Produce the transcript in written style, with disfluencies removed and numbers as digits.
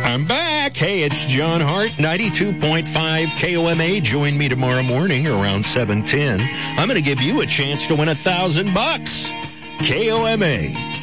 I'm back. Hey, it's John Hart, 92.5 KOMA. Join me tomorrow morning around 7:10. I'm going to give you a chance to win $1,000. KOMA.